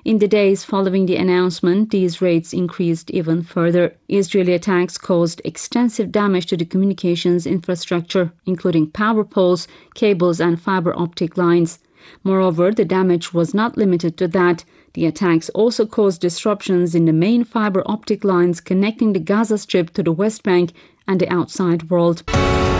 In the days following the announcement, these rates increased even further. Israeli attacks caused extensive damage to the communications infrastructure, including power poles, cables and fiber optic lines. Moreover, the damage was not limited to that. The attacks also caused disruptions in the main fiber optic lines connecting the Gaza Strip to the West Bank and the outside world.